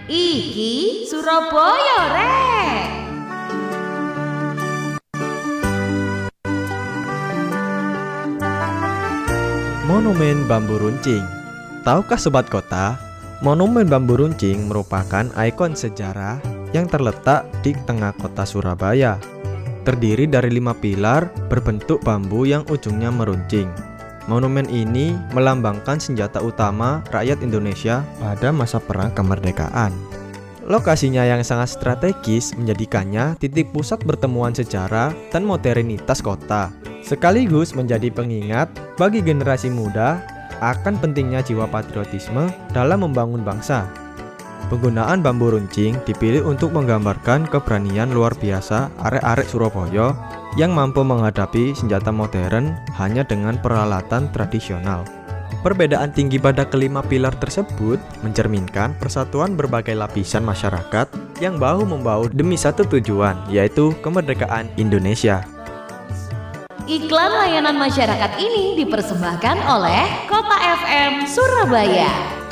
Iki Surabaya rek. Monumen Bambu Runcing. Tahukah Sobat Kota, Monumen Bambu Runcing merupakan ikon sejarah yang terletak di tengah kota Surabaya. Terdiri dari 5 pilar berbentuk bambu yang ujungnya meruncing. Monumen ini melambangkan senjata utama rakyat Indonesia pada masa perang kemerdekaan. Lokasinya yang sangat strategis menjadikannya titik pusat pertemuan sejarah dan modernitas kota, sekaligus menjadi pengingat bagi generasi muda akan pentingnya jiwa patriotisme dalam membangun bangsa. Penggunaan bambu runcing dipilih untuk menggambarkan keberanian luar biasa arek-arek Surabaya yang mampu menghadapi senjata modern hanya dengan peralatan tradisional. Perbedaan tinggi pada kelima pilar tersebut mencerminkan persatuan berbagai lapisan masyarakat yang bahu-membahu demi satu tujuan, yaitu kemerdekaan Indonesia. Iklan layanan masyarakat ini dipersembahkan oleh Kota FM Surabaya.